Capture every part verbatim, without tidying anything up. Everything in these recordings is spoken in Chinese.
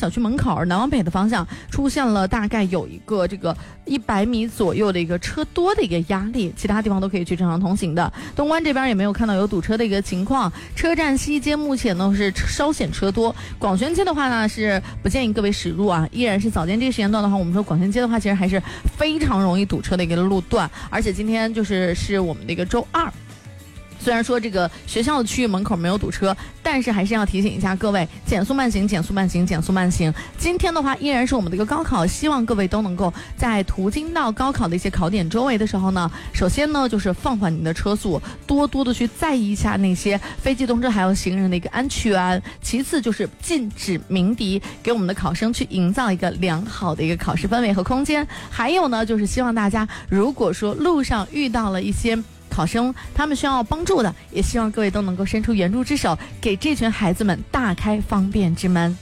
小区门口南往北的方向出现了大概有一个这个一百米左右的一个车多的一个压力，其他地方都可以去正常通行的。东关这边也没有看到有堵车的一个情况，车站西街目前呢是稍显车多，广宣街的话呢是不建议各位驶入啊，依然是早间这个时间段的话，我们说广宣街的话其实还是非常容易堵车的一个路段，而且今天就是是我们的一个周二。虽然说这个学校的区域门口没有堵车，但是还是要提醒一下各位，减速慢行，减速慢行，减速慢行。今天的话依然是我们的一个高考，希望各位都能够在途经到高考的一些考点周围的时候呢，首先呢就是放缓您的车速，多多的去在意一下那些非机动车还有行人的一个安全。其次就是禁止鸣笛，给我们的考生去营造一个良好的一个考试氛围和空间。还有呢就是希望大家如果说路上遇到了一些考生他们需要帮助的，也希望各位都能够伸出援助之手，给这群孩子们大开方便之门。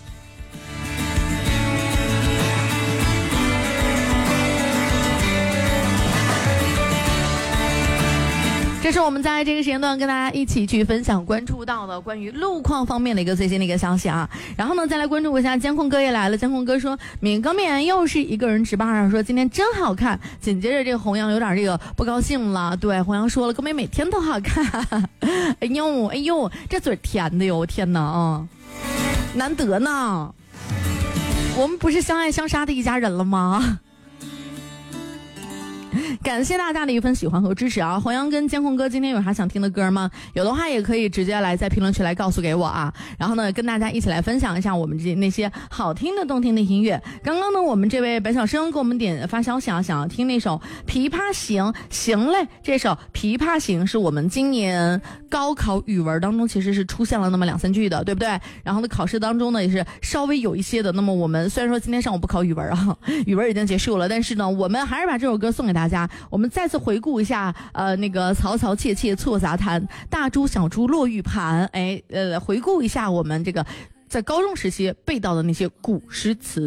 这是我们在这个时间段跟大家一起去分享关注到的关于路况方面的一个最新的一个消息啊。然后呢再来关注一下监控哥也来了，监控哥说敏哥面又是一个人值班，说今天真好看。紧接着这个弘扬有点这个不高兴了，对，弘扬说了哥妹每天都好看。哎呦哎呦，这嘴甜的哟，天哪啊，难得呢，我们不是相爱相杀的一家人了吗？感谢大家的一份喜欢和支持啊！弘扬跟监控哥今天有啥想听的歌吗？有的话也可以直接来在评论区来告诉给我啊。然后呢跟大家一起来分享一下我们这那些好听的动听的音乐。刚刚呢我们这位白小生给我们点发消息啊，想要听那首琵琶行。行嘞，这首琵琶行是我们今年高考语文当中其实是出现了那么两三句的，对不对？然后呢考试当中呢也是稍微有一些的。那么我们虽然说今天上午不考语文啊，语文已经结束了，但是呢我们还是把这首歌送给大家。我们再次回顾一下呃那个嘈嘈切切错杂谈，大珠小珠落玉盘，哎呃回顾一下我们这个在高中时期背到的那些古诗词。